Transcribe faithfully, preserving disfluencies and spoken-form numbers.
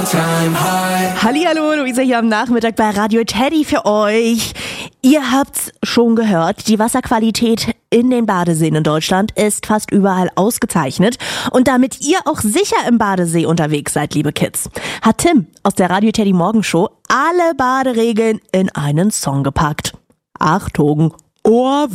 All-Time High. Hallihallo, Luisa hier am Nachmittag bei Radio Teddy für euch. Ihr habt's schon gehört, die Wasserqualität in den Badeseen in Deutschland ist fast überall ausgezeichnet. Und damit ihr auch sicher im Badesee unterwegs seid, liebe Kids, hat Tim aus der Radio Teddy Morgenshow alle Baderegeln in einen Song gepackt. Achtung, Ohr